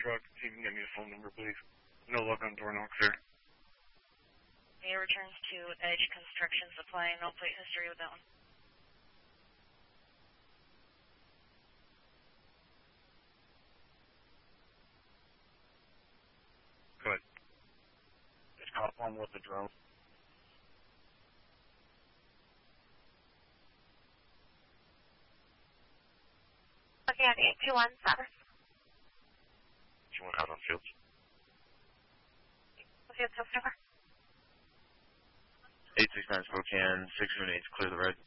truck. See if you can get me the phone number, please. No luck on door knocks there. Mia returns to Edge Construction Supply. No plate history with that one. Good. Just call one with the drone. Looking at 821 South. You want out on fields? Field so far. 869 Spokane, 678, clear the red.